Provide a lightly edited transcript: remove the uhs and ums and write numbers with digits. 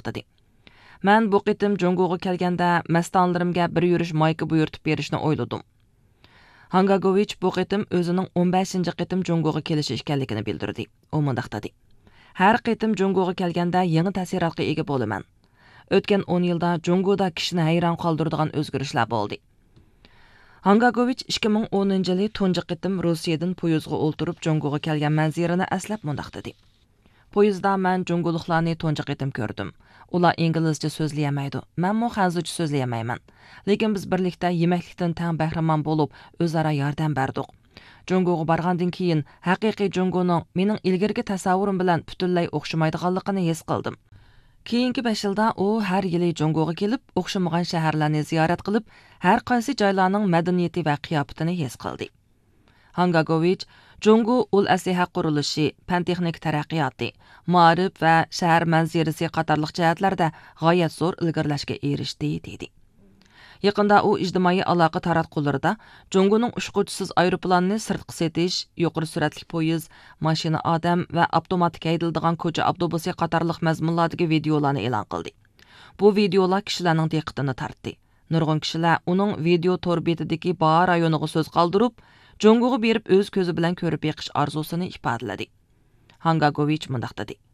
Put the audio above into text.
dedi. Mən bu qitim Jungo'ga kelgəndə məstanlarımga bir yurish mayka buyurtib berishni o'yladim. Hangagovich bu qitim o'zining 15-ci qitim Jungo'ga kelishi ekanligini bildirdi. U mundaq dedi. Har qitim Jungo'ga kelganda yangi ta'sirotga ega bo'laman. O'tgan 10 yilda Jungo'da kishini hayron qoldiradigan o'zgarishlar bo'ldi. Hangagovich 2010-yili tunji qitim Rossiyadan poyezdga o'ltirib Jungo'ga kelgan manzirini aslab mundaq dedi. Poyezdda men Jungo'liklarni tunji qitim ko'rdim. Ular inglizcha so'zlayamaydi. Menmo xanzurcha so'zlayamayman. Lekin biz birlikda yemeklikdan tang bahramon bo'lib, o'zaro yordam berdik. Jungo'ga borgandan keyin haqiqiy Jungo'ning mening ilgirgi tasavvurim bilan butunlay o'xshamaydiganligini his qildim. Keyingi 5 yilda u har yili Jungo'ga kelib, o'xshamagan shaharlarni ziyorat qilib, har qaysi joylarning madaniyati va qiyofatini his qildi. Hangagovich Jungo ul asliha qurilishi, fan-texnik taraqqiyoti, ma'rif va shahar manzarasi qatorliq jihatlarda g'oyat zo'r ilgirlashga erishdi dedi. Yaqinda u ijtimoiy aloqa taratqularida Jungo'ning uchquchisiz aeroplanni sirtqi setish, yuqori suratli poyezd, mashina odam va avtomatik haydaladigan ko'cha avtobusi qatorliq mazmunlardagi videolarni e'lon qildi. Bu videolar kishilarning diqqatini tortdi. Nurg'un kishilar uning video tor betidagi Ba rayoniga so'z qoldirib, Jungo'ga berib o'z ko'zi bilan ko'rib beqish orzusini ifodaladi. Hangagovich mundaq dedi.